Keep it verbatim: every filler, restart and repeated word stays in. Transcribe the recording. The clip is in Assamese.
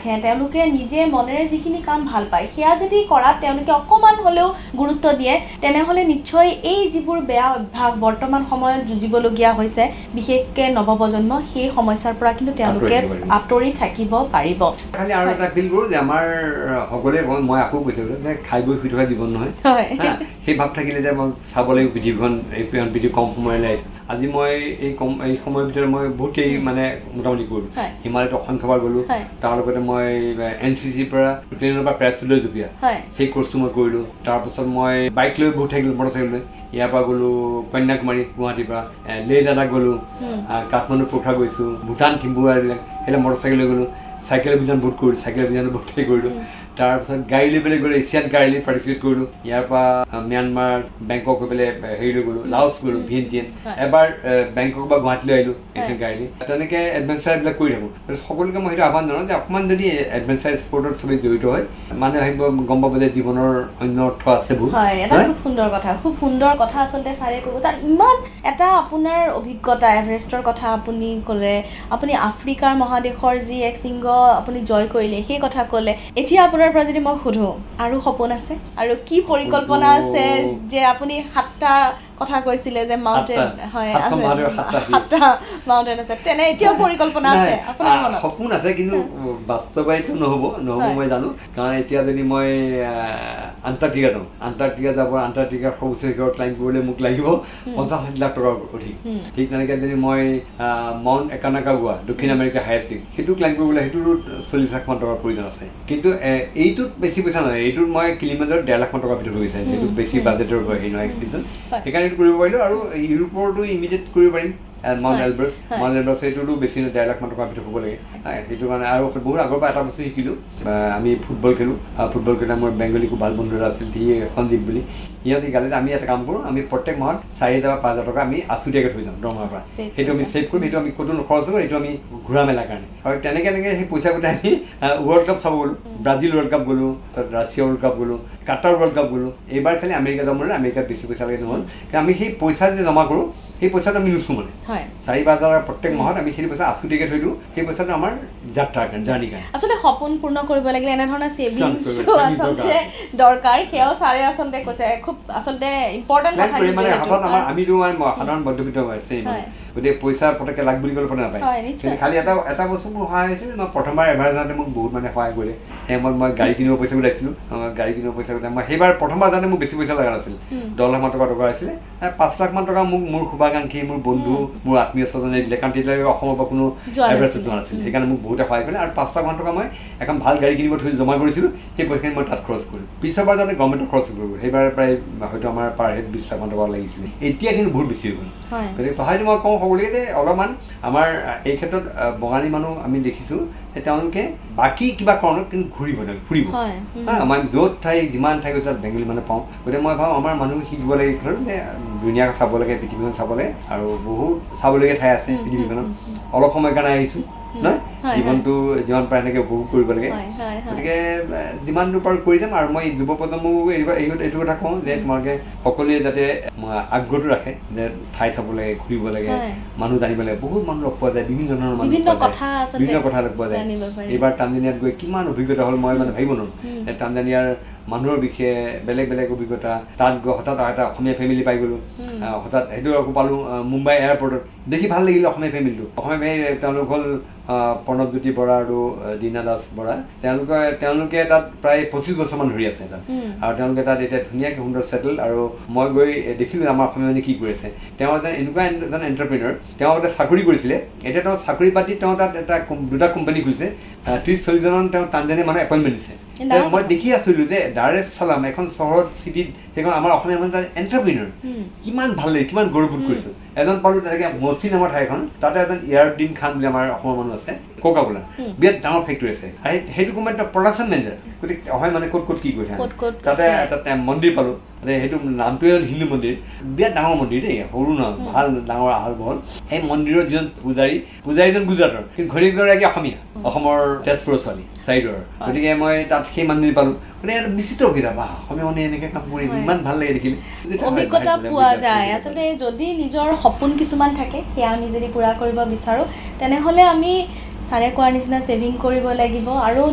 তেওঁলোকে নিজে মনেৰে যিখিনি কাম ভাল পায় সেয়া যদি কৰাত তেওঁলোকে অকমান হলেও গুৰুত্ব দিয়ে তেনেহলে নিশ্চয় এই যিবোৰ বেয়া অভ্যাস বৰ্তমান সময়ত যুঁজিবলগীয়া হৈছে বিশেষকৈ নৱপ্ৰজন্ম সেই সমস্যাৰ পৰা কিন্তু তেওঁলোকে আঁতৰি থাকিব পাৰিব খালি আৰু এটা ফিল কৰোঁ যে আমাৰ সকলোৱে মই আকৌ কৈছোঁ যে খাই বৈ শুই থকা জীৱন নহয় সেই ভাৱ থাকিলে যে মই চাব লাগিব পৃথিৱীখন এই পৃথিৱী কম সময়লৈ আহিছোঁ আজি মই এই কম এই সময়ৰ ভিতৰত মই বহুতেই মানে মোটামুটি কৰিলোঁ হিমালয়ত অসংখ্যবাৰ গ'লোঁ তাৰ লগতে মই এন চি চিৰ পৰা প্লেনৰ পৰা পেৰাচুটলৈ জঁপিয়া সেই কোৰ্চটো মই কৰিলোঁ তাৰপাছত মই বাইক লৈ বহুত থাকিলোঁ মটৰচাইকেল লৈ ইয়াৰ পৰা গ'লোঁ কন্যাকুমাৰী গুৱাহাটীৰ পৰা লে লাডাখ গ'লোঁ কাঠমাণ্ডু পোখৰা গৈছোঁ ভূটান থিম্পু এইবিলাক সেইবিলাক মটৰচাইকেল লৈ গ'লোঁ চাইকেল অভিযান বহুত কৰিলোঁ চাইকেল অভিযানো বহুত ঠাই কৰিলোঁ তাৰপিছত গাড়ী লৈ পেলাই গ'লোঁ এছিয়ান কাৰ ৰেলীত পাৰ্টিচিপেট কৰিলোঁ ইয়াৰ পৰা ম্যানমাৰ বেংকক হৈ পেলাই হেৰি লৈ গ'লোঁ লাওছ গ'লোঁ ভিয়েণ্টিয়ান এবাৰ বেংকক বা গুৱাহাটীলৈ আহিলোঁ এছিয়ান কাৰ ৰেলী তেনেকৈ এডভেঞ্চাৰবিলাক কৰি থাকোঁ সকলোকে মই সেইটো আহ্বান জনাওঁ যে অকণমান যদি এডভেঞ্চাৰ স্পৰ্টত চবেই জড়িত হয় মানুহে আহিব গম পাব যে জীৱনৰ অন্য অৰ্থ আছে বহুত হয় এটা খুব সুন্দৰ কথা খুব সুন্দৰ কথা আচলতে ছাৰে ক'ব তাৰ ইমান এটা আপোনাৰ অভিজ্ঞতা এভাৰেষ্টৰ কথা আপুনি ক'লে আপুনি আফ্ৰিকাৰ মহাদেশৰ যি এক শৃংগ আপুনি জয় কৰিলে সেই কথা ক'লে এতিয়া আপোনাৰ পৰা যদি মই সোধো আৰু সপোন আছে আৰু কি পৰিকল্পনা আছে যে আপুনি সাতটা কথা কৈছিলে যে মাউণ্টেইন হয় আছে সাতটা মাউণ্টেইন আছে তেনে এতিয়াও পৰিকল্পনা আছে আপোনাৰ মনত সপোন আছে কিন্তু বাস্তৱায়িত নহ'ব নহ'ব মই জানো কাৰণ এতিয়া যদি মই আণ্টাৰ্কটিকা যাওঁ আণ্টাৰ্কটিকা যাব আণ্টাৰ্কটিকাৰ সৰ্বোচ্চ শিখৰত ক্লাইম্ব কৰিবলৈ মোক লাগিব পঞ্চাছ ষাঠি লাখ টকাৰ অধিক ঠিক তেনেকৈ যদি মই মাউণ্ট একানাকাগুৱা দক্ষিণ আমেৰিকা হায়েষ্ট পিক সেইটো ক্লাইম্ব কৰিবলৈ সেইটোৰো চল্লিছ লাখ মান টকাৰ প্ৰয়োজন আছে কিন্তু এইটোত বেছি পইচা নহয় এইটোত মই কিলোমিটাৰত ডেৰ লাখ মান টকাৰ ভিতৰত হৈ গৈছে সেইটো বেছি বাজেটৰ হেৰি নহয় এক্সপেঞ্চন সেইকাৰণে কৰিব পাৰিলোঁ আৰু ইউৰোপৰতো ইমিডিয়েট কৰিব পাৰিম মাউণ্ট এলব্ৰাছ মাউণ্ট এলব্ৰাছ সেইটোতো বেছি ডেৰ লাখ মান টকাৰ ভিতৰত হ'ব লাগে সেইটো কাৰণে আৰু বহুত আগৰ পৰা এটা বস্তু শিকিলোঁ আমি ফুটবল খেলোঁ ফুটবল খেলা মোৰ বেংগলী খুব ভাল বন্ধু এটা আছিল সি সঞ্জীৱ বুলি সিহঁতে গালে আমি এটা কাম কৰোঁ আমি প্ৰত্যেক মাহত চাৰি হাজাৰ বা পাঁচ হাজাৰ টকা আমি আছুতীয়াকৈ থৈ যাওঁ দৰমহাৰ পৰা সেইটো আমি ছেভ কৰিম সেইটো আমি ক'তো খৰচ কৰোঁ সেইটো আমি ঘূৰা মেলাৰ কাৰণে আৰু তেনেকৈ তেনেকৈ সেই পইচা গোটাই আমি ৱৰ্ল্ড কাপ চাব গ'লোঁ ব্ৰাজিল ৱৰ্ল্ড কাপ গ'লোঁ তাৰপিছত ৰাছিয়া ৱৰ্ল্ড কাপ গ'লোঁ কাটাৰ ৱৰ্ল্ড কাপ গ'লোঁ এইবাৰ খালি আমেৰিকা যাম বুলি আমেৰিকাত বেছি পইচা লাগে নহ'ল কিন্তু আমি সেই পইচা যে জমা কৰোঁ সেই পইচাটো আমি নুচোঁ মানে চাৰি পাঁচ হাজাৰ প্ৰত্যেক মাহত আমি সেই পইচা আছুতীয়াকৈ থৈ দিওঁ সেই পইচাটো আমাৰ যাত্ৰাৰ কাৰণে জাৰ্ণিৰ কাৰণে আচলতে সপোন পূৰ্ণ কৰিব লাগিলে এনেধৰণৰ ছেভিংছটো আচলতে দৰকাৰ সেয়াও ছাৰে আচলতে কৈছে খুব আচলতে ইম্পৰ্টেণ্ট কথা মানে হাতত আমাৰ আমিতো সাধাৰণ মধ্যবিত্ত হৈছে গতিকে পইচা পটককৈ লাগ বুলি ক'লে পটককৈ নাপায় কিন্তু খালি এটা এটা বস্তু মোৰ সহায় হৈছিল মই প্ৰথমবাৰ এভাৰেজ যাওঁতে মোক বহুত মানে সহায় কৰিলে সেই সময়ত মই গাড়ী কিনিব পইচা গোটাইছিলোঁ গাড়ী কিনিব পইচা গোটাই মই সেইবাৰ প্ৰথমবাৰ যাওঁতে মোক বেছি পইচা লগা নাছিল দহ লাখ মান টকা দৰকাৰ আছিলে পাঁচ লাখ মান টকা মোক মোৰ শুভাকাংক্ষী মোৰ বন্ধু মোৰ আত্মীয় স্বজনে দিলে কাৰণ তেতিয়ালৈকে অসমৰ পৰা কোনো এভাৰেজ যোৱা নাছিল সেইকাৰণে মোক বহুতে সহায় কৰিলে আৰু পাঁচ লাখ মান টকা মই এখন ভাল গাড়ী কিনিব থৈ জমা কৰিছিলোঁ সেই পইচাখিনি মই তাত খৰচ কৰিলোঁ পিছৰবাৰ যাওঁতে গভৰ্ণমেণ্টত খৰচ কৰিলোঁ সেইবাৰ প্ৰায় হয়তো আমাৰ পাৰ হেড বিছ লাখ মান টকা লাগিছিলে এতিয়া কিন্তু বহুত বেছি হৈ গ'ল গতিকে তথাপিতো মই কওঁ সকলোকে যে অলপমান আমাৰ এই ক্ষেত্ৰত বঙালী মানুহ আমি দেখিছোঁ যে তেওঁলোকে বাকী কিবা কাৰণত কিন্তু ঘূৰিব লাগে ফুৰিব আমাৰ য'ত ঠাই যিমান ঠাই গৈছে বেংগলী মানুহ পাওঁ গতিকে মই ভাবোঁ আমাৰ মানুহ শিকিব লাগে যে দুনীয়া চাব লাগে পৃথিৱীখন চাব লাগে আৰু বহুত চাবলগীয়া ঠাই আছে পৃথিৱীখনত অলপ সময়ৰ কাৰণে আহিছোঁ নহয় জীৱনটো যিমান পাৰে এনেকৈ উপভোগ কৰিব লাগে গতিকে যিমান দূৰ পাৰোঁ কৰি যাম আৰু মই যুৱ প্ৰজন্মকো এইটো কথা কওঁ যে তোমালোকে সকলোৱে যাতে আগ্ৰহটো ৰাখে যে ঠাই চাব লাগে ঘূৰিব লাগে মানুহ জানিব লাগে বহুত মানুহ লগ পোৱা যায় বিভিন্ন ধৰণৰ মানুহ বিভিন্ন কথা লগ পোৱা যায় এইবাৰ টানজানিয়াত গৈ কিমান অভিজ্ঞতা হ'ল মই মানে ভাবিব নোৱাৰোঁ টানজানিয়াৰ মানুহৰ বিষয়ে বেলেগ বেলেগ অভিজ্ঞতা তাত গৈ হঠাৎ এটা অসমীয়া ফেমিলি পাই গ'লোঁ হঠাৎ সেইটো আকৌ পালোঁ মুম্বাই এয়াৰপৰ্টত দেখি ভাল লাগিলে অসমীয়া ফেমিলিটো অসমীয়া ফেমিলি তেওঁলোক হ'ল প্ৰণৱজ্যোতি বৰা আৰু দীনা দাস বৰা তেওঁলোকে তেওঁলোকে তাত প্ৰায় পঁচিছ বছৰমান ধৰি আছে তাত আৰু তেওঁলোকে তাত এতিয়া ধুনীয়াকৈ সুন্দৰ ছেটেল আৰু মই গৈ দেখিলোঁ আমাৰ অসমীয়া মানুহে কি কৰি আছে তেওঁ এজন এনেকুৱা এজন এণ্টাৰপ্ৰিনৰ তেওঁ আগতে চাকৰি কৰিছিলে এতিয়া তেওঁ চাকৰি পাতি তেওঁ তাত এটা দুটা কোম্পানী খুলিছে ত্ৰিছ চল্লিছজন তেওঁ টানজানিয়া মানুহ এপইণ্টমেণ্ট দিছে মই দেখি আছিলোঁ যে দাৰ এছ চালাম এখন চহৰত চিটিত সেইখন আমাৰ অসমীয়া মানুহ তাত এণ্টাৰপ্ৰিনৰ কিমান ভাল লাগে কিমান গৌৰৱবোধ কৰিছোঁ এজন পালোঁ তেনেকৈ মচি নামৰ ঠাইখন তাতে এজন ইয়াৰউদ্দিন খান বুলি আমাৰ অসমৰ মানুহ আছে কোকা কোলা বিৰাট ডাঙৰ ফেক্টৰী আছে আৰু সেইটো কোম্পানীত প্ৰডাকশ্যন মেনেজাৰ গতিকে অসমীয়া মানে ক'ত ক'ত কি কৰি থাকে তাতে তাতে মন্দিৰ পালোঁ সেইটো নামটোৱে হ'ল হিন্দু মন্দিৰ বিৰাট ডাঙৰ মন্দিৰ দেই সৰু নহয় ভাল ডাঙৰ আহল বহল সেই মন্দিৰৰ যিজন পূজাৰী পূজাৰীজন গুজৰাটৰ কিন্তু ঘৈণীয়েকগৰাকী অসমীয়া অসমৰ তেজপুৰৰ ছোৱালী চাইডৰ গতিকে মই তাত সেই মন্দিৰ পালোঁ গতিকে এটা বিচিত্ৰ অভিজ্ঞতা বা অসমীয়া মানুহে এনেকৈ কাম কৰি ইমান ভাল লাগে দেখিলে অভিজ্ঞতা পোৱা যায় আচলতে যদি নিজৰ সপোন কিছুমান থাকে সেয়া আমি যদি পূৰা কৰিব বিচাৰোঁ তেনেহ'লে আমি ছাৰে কোৱাৰ নিচিনা ছেভিং কৰিব লাগিব আৰু